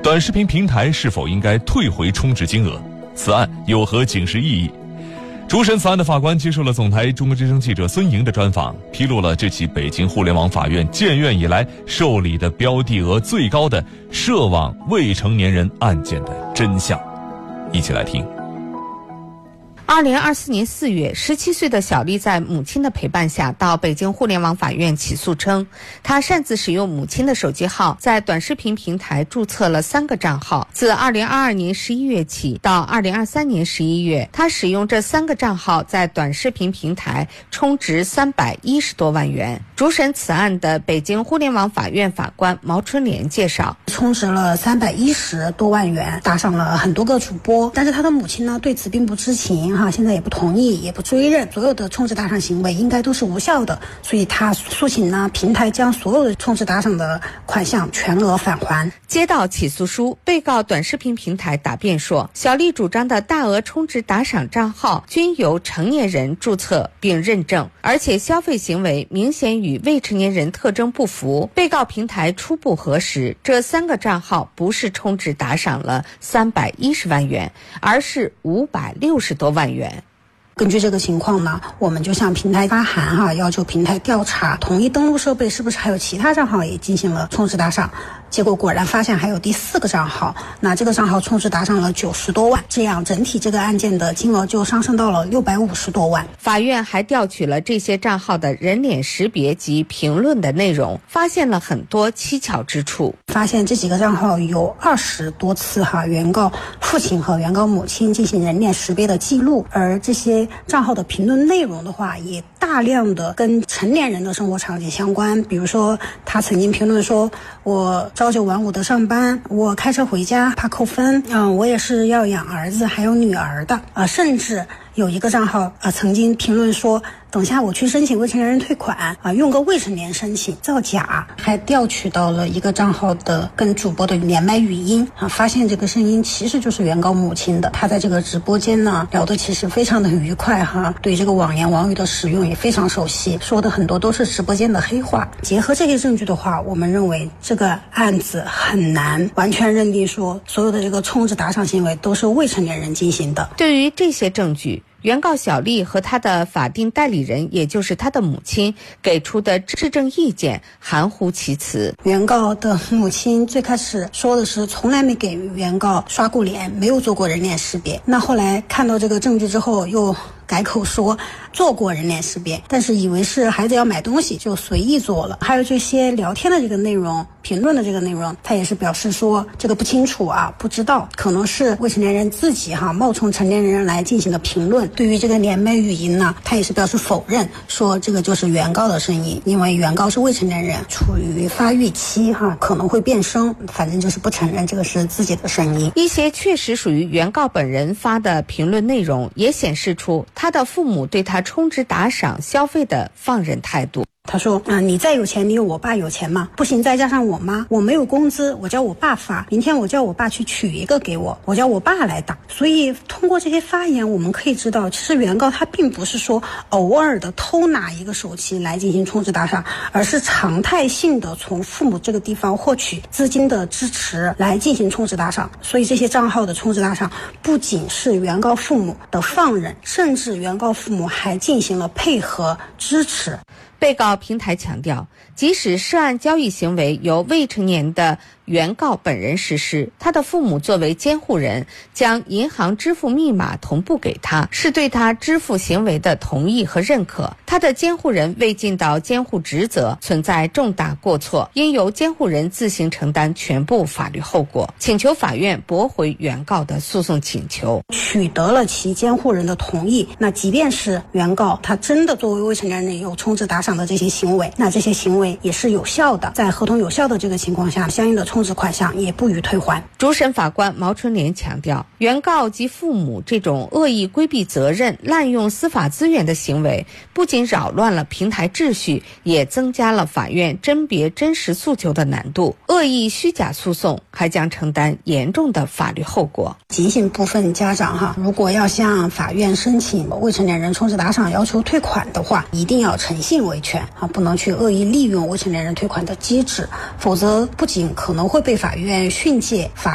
短视频平台是否应该退回充值金额？此案有何警示意义？主审此案的法官接受了总台中国之声记者孙莹的专访，披露了这起北京互联网法院建院以来受理的标的额最高的涉网未成年人案件的真相。一起来听。 2024年4月，17岁的小丽在母亲的陪伴下到北京互联网法院起诉称，她擅自使用母亲的手机号，在短视频平台注册了3个账号。自2022年11月起到2023年11月，她使用这3个账号在短视频平台充值310多万元。主审此案的北京互联网法院法官毛春莲介绍， 充值了310多万元，打赏了很多个主播，但是他的母亲呢对此并不知情现在也不同意，也不追认，所有的充值打赏行为应该都是无效的，所以他诉请呢平台将所有的充值打赏的款项全额返还。 接到起诉书，被告短视频平台答辩说，小丽主张的大额充值打赏账号均由成年人注册并认证，而且消费行为明显与未成年人特征不符。被告平台初步核实，这3个账号不是充值打赏了310万元，而是560多万元。 根据这个情况呢，我们就向平台发函要求平台调查同一登录设备是不是还有其他账号也进行了充值打赏。结果果然发现还有第4个账号，那这个账号充值打赏了90多万，这样整体这个案件的金额就上升到了650多万。 法院还调取了这些账号的人脸识别及评论的内容，发现了很多蹊跷之处。 发现这几个账号有20多次原告父亲和原告母亲进行人脸识别的记录，而这些账号的评论内容的话也大量的跟成年人的生活场景相关。比如说他曾经评论说，我朝9晚5的上班，我开车回家怕扣分，我也是要养儿子还有女儿的，甚至有一个账号曾经评论说，等下我去申请未成年人退款用个未成年申请造假。还调取到了一个账号的跟主播的连麦语音发现这个声音其实就是原告母亲的。他在这个直播间呢聊得其实非常的愉快对这个网言网语的使用也非常熟悉，说的很多都是直播间的黑话。结合这些证据的话，我们认为这个案子很难完全认定说所有的这个充值打赏行为都是未成年人进行的。 对于这些证据，原告小丽和她的法定代理人，也就是她的母亲给出的质证意见含糊其辞。 原告的母亲最开始说的是从来没给原告刷过脸，没有做过人脸识别。那后来看到这个证据之后又改口说做过人脸识别，但是以为是孩子要买东西就随意做了。还有这些聊天的这个内容，评论的这个内容，他也是表示说这个不清楚不知道，可能是未成年人自己冒充成年人来进行的评论。对于这个连麦语音呢，他也是表示否认，说这个就是原告的声音，因为原告是未成年人，处于发育期可能会变声，反正就是不承认这个是自己的声音。 一些确实属于原告本人发的评论内容也显示出他的父母对他充值打赏消费的放任态度。 他说你再有钱，你有我爸有钱吗？不行，再加上我妈，我没有工资，我叫我爸发，明天我叫我爸去取一个给我叫我爸来打。所以通过这些发言我们可以知道，其实原告他并不是说偶尔的偷拿一个手机来进行充值打赏，而是常态性的从父母这个地方获取资金的支持来进行充值打赏。所以这些账号的充值打赏不仅是原告父母的放任，甚至原告父母还进行了配合支持。 被告平台强调，即使涉案交易行为由未成年的原告本人实施，他的父母作为监护人将银行支付密码同步给他，是对他支付行为的同意和认可。他的监护人未尽到监护职责，存在重大过错，应由监护人自行承担全部法律后果，请求法院驳回原告的诉讼请求。 取得了其监护人的同意，那即便是原告他真的作为未成年人有充值打赏的这些行为，那这些行为也是有效的，在合同有效的这个情况下，相应的充值款项也不予退还。 主审法官毛春莲强调，原告及父母这种恶意规避责任、滥用司法资源的行为，不仅扰乱了平台秩序，也增加了法院甄别真实诉求的难度。恶意虚假诉讼还将承担严重的法律后果。 提醒部分家长如果要向法院申请未成年人充值打赏要求退款的话，一定要诚信维权不能去恶意利用未成年人退款的机制，否则不仅可能会被法院训诫，